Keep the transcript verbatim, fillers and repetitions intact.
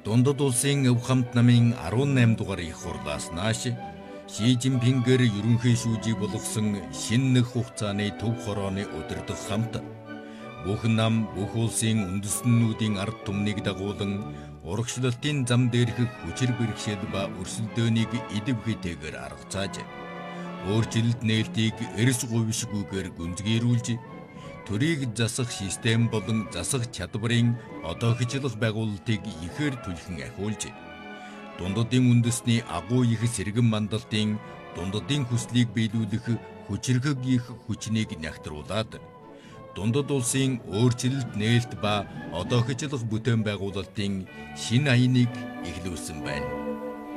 Дундад улсын өв хамт намын арван найм дугаар их хурлаас нааш Ши Жинпингээр ерөнхий шүүжий болгосон шинэ нэг хугацааны төв хорооны удирдах хамт бүх нам бүх улсын үндэстнүүдийн ард түмнийг дагуулan урагшлалтын зам дээрх хүчир бэрхшээл ба өрсөлдөөнийг идэв хитэйгээр арга зааж өөрчлөлт нээлтийг эрс говьшгүйгээр гүнзгийрүүлж төрийг засах систем болон засах чадварын одоохичлох байгуулалтыг ихээр түлхэн ахиулж дундадын үндэсний агуу их сэргэн мандалтын дундадын хүслийг биелүүлэх хүчирхэг их хүчнийг нягтруулад дундад улсын өөрчлөлт нээлт ба одоохичлох бүтээн байгуулалтын шинэ аяныг эхлүүлсэн байна.